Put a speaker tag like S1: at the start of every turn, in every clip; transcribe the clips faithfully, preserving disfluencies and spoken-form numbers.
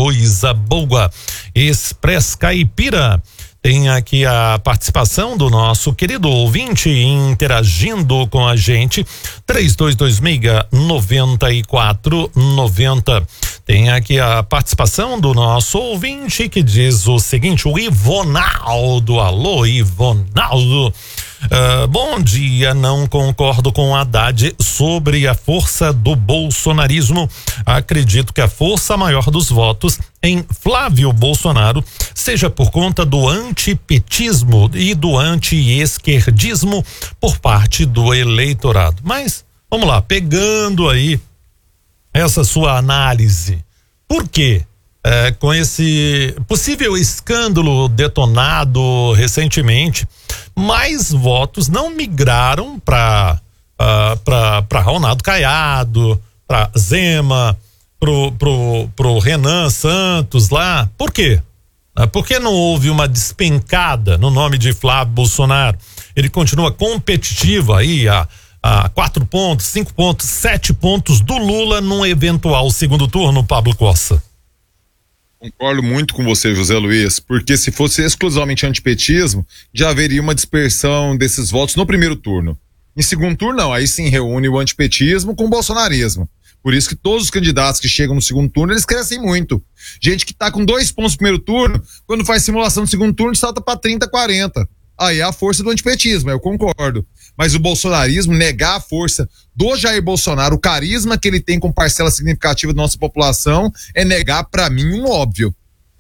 S1: coisa boa. Express Caipira. Tem aqui a participação do nosso querido ouvinte interagindo com a gente. três dois dois seis, nove quatro nove zero. Tem aqui a participação do nosso ouvinte que diz o seguinte, o Ivonaldo. Alô, Ivonaldo. Uh, bom dia, não concordo com Haddad sobre a força do bolsonarismo. Acredito que a força maior dos votos em Flávio Bolsonaro seja por conta do antipetismo e do anti-esquerdismo por parte do eleitorado. Mas, vamos lá, pegando aí essa sua análise, por quê? É, com esse possível escândalo detonado recentemente, mais votos não migraram para uh, para para Ronaldo Caiado, para Zema, pro, pro, pro Renan Santos lá. Por quê? Uh, por que não houve uma despencada no nome de Flávio Bolsonaro? Ele continua competitivo aí a, a quatro pontos, cinco pontos, sete pontos do Lula num eventual segundo turno, Pablo Costa.
S2: Concordo muito com você, José Luiz, porque se fosse exclusivamente antipetismo, já haveria uma dispersão desses votos no primeiro turno. Em segundo turno, não, aí sim reúne o antipetismo com o bolsonarismo. Por isso que todos os candidatos que chegam no segundo turno, eles crescem muito. Gente que tá com dois pontos no primeiro turno, quando faz simulação no segundo turno, salta para trinta, quarenta. Aí é a força do antipetismo, eu concordo. Mas o bolsonarismo, negar a força do Jair Bolsonaro, o carisma que ele tem com parcela significativa da nossa população, é negar, pra mim, um óbvio.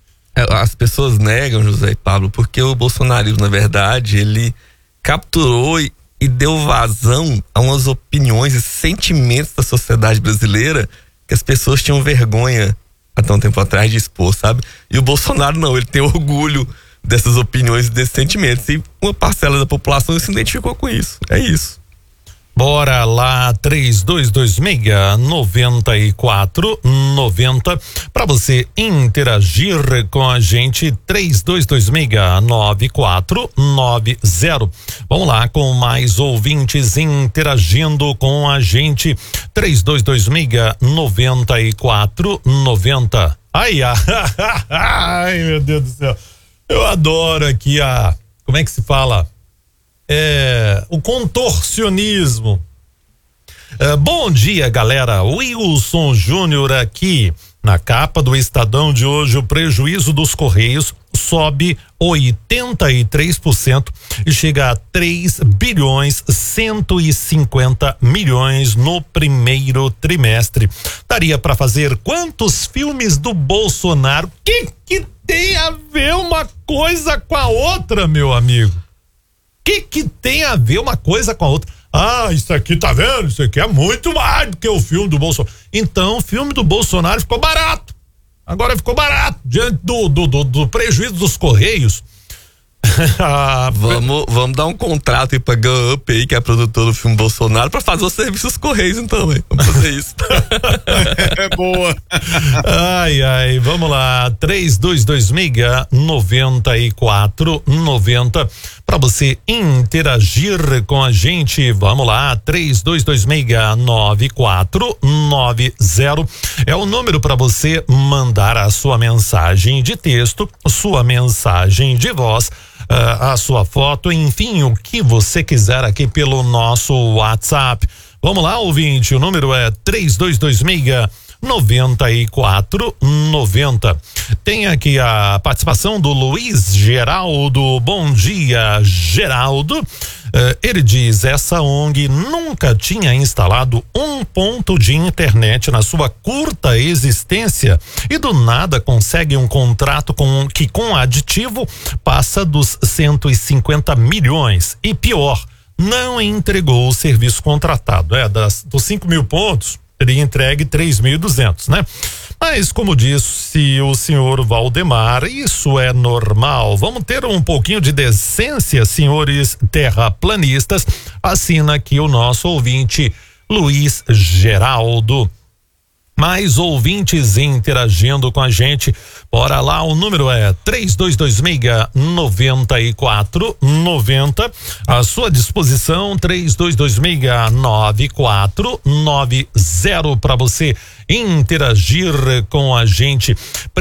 S3: As pessoas negam, José e Pablo, porque o bolsonarismo, na verdade, ele capturou e, e deu vazão a umas opiniões e sentimentos da sociedade brasileira que as pessoas tinham vergonha até um tempo atrás de expor, sabe? E o Bolsonaro não, ele tem orgulho dessas opiniões e desses sentimentos, e uma parcela da população se identificou com isso, é isso.
S1: Bora lá, três dois dois seis, nove quatro nove zero, para você interagir com a gente, três dois dois seis, nove quatro nove zero. Vamos lá, com mais ouvintes interagindo com a gente, três dois dois seis, nove quatro nove zero. Ai, ai, meu Deus do céu. Eu adoro aqui a, como é que se fala? É, o contorcionismo. É, bom dia, galera. Wilson Júnior aqui. Na capa do Estadão de hoje, o prejuízo dos Correios sobe oitenta e três por cento e chega a três bilhões cento e cinquenta milhões no primeiro trimestre. Daria para fazer quantos filmes do Bolsonaro? Que que tem a ver uma coisa com a outra, meu amigo? Que que tem a ver uma coisa com a outra? Ah, isso aqui, tá vendo? Isso aqui é muito mais do que o filme do Bolsonaro. Então, o filme do Bolsonaro ficou barato. Agora ficou barato diante do, do, do, do prejuízo dos Correios.
S3: vamos, vamos dar um contrato aí pra GamUp aí, que é a produtora do filme Bolsonaro, pra fazer os serviços Correios, então, hein? Vamos fazer isso.
S2: É boa.
S1: Ai, ai, vamos lá, três dois dois seis, nove quatro nove zero, pra você interagir com a gente. Vamos lá, três dois dois seis, nove quatro nove zero é o número para você mandar a sua mensagem de texto, sua mensagem de voz, Uh, a sua foto, enfim, o que você quiser aqui pelo nosso WhatsApp. Vamos lá, ouvinte, o número é três dois dois seis, nove quatro nove zero. Tem aqui a participação do Luiz Geraldo. Bom dia, Geraldo. Uh, ele diz, essa O N G nunca tinha instalado um ponto de internet na sua curta existência e do nada consegue um contrato com que com aditivo passa dos cento e cinquenta milhões e pior, não entregou o serviço contratado. É, das, dos cinco mil pontos, teria entregue três mil e duzentos, né? Mas, como disse o senhor Valdemar, isso é normal. Vamos ter um pouquinho de decência, senhores terraplanistas. Assina aqui o nosso ouvinte Luiz Geraldo. Mais ouvintes interagindo com a gente. Bora lá, o número é três dois dois seis, nove quatro nove zero. À sua disposição, três dois dois seis, nove quatro nove zero, para você interagir com a gente.